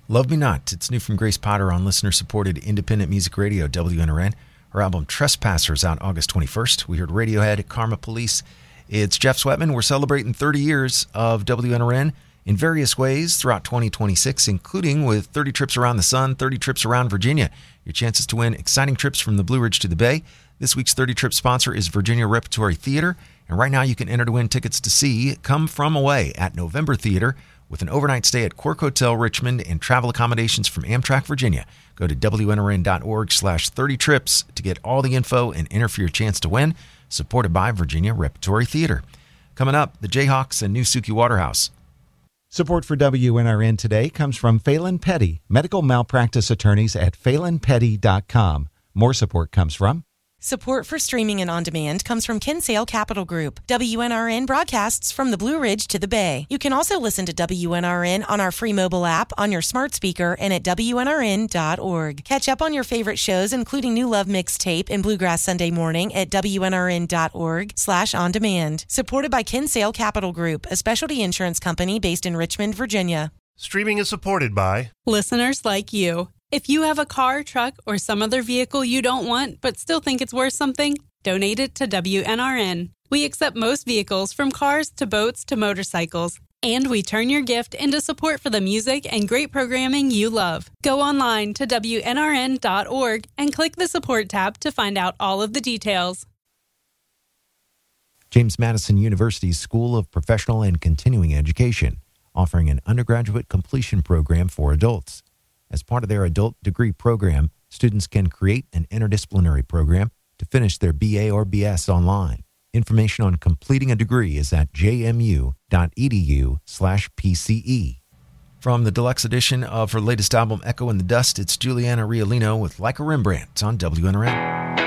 Love Me Not. It's new from Grace Potter on listener-supported independent music radio, WNRN. Her album Trespasser is out August 21st. We heard Radiohead, Karma Police. It's Jeff Sweatman. We're celebrating 30 years of WNRN in various ways throughout 2026, including with 30 trips around the sun, 30 trips around Virginia. Your chances to win exciting trips from the Blue Ridge to the Bay. This week's 30 trip sponsor is Virginia Repertory Theater. And right now you can enter to win tickets to see Come From Away at November Theater with an overnight stay at Quirk Hotel Richmond and travel accommodations from Amtrak Virginia. Go to WNRN.org/30trips to get all the info and enter for your chance to win. Supported by Virginia Repertory Theater. Coming up, the Jayhawks and New Suki Waterhouse. Support for WNRN today comes from Phelan Petty, medical malpractice attorneys at phelanpetty.com. More support comes from Support for streaming and on demand comes from Kinsale Capital Group. WNRN broadcasts from the Blue Ridge to the Bay. You can also listen to WNRN on our free mobile app, on your smart speaker, and at WNRN.org. Catch up on your favorite shows, including New Love Mixtape and Bluegrass Sunday Morning at WNRN.org/on-demand. Supported by Kinsale Capital Group, a specialty insurance company based in Richmond, Virginia. Streaming is supported by listeners like you. If you have a car, truck, or some other vehicle you don't want but still think it's worth something, donate it to WNRN. We accept most vehicles, from cars to boats to motorcycles, and we turn your gift into support for the music and great programming you love. Go online to WNRN.org and click the support tab to find out all of the details. James Madison University's School of Professional and Continuing Education, offering an undergraduate completion program for adults. As part of their adult degree program, students can create an interdisciplinary program to finish their BA or BS online. Information on completing a degree is at jmu.edu/PCE. From the deluxe edition of her latest album, Echo in the Dust, it's Juliana Riolino with Like a Rembrandt on WNRN.